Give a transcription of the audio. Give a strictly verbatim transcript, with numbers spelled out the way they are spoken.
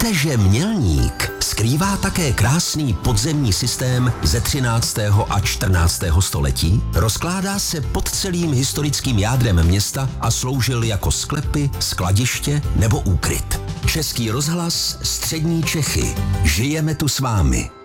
Víte, že Mělník skrývá také krásný podzemní systém ze třináctého a čtrnáctého století? Rozkládá se pod celým historickým jádrem města a sloužil jako sklepy, skladiště nebo úkryt. Český rozhlas, Střední Čechy. Žijeme tu s vámi.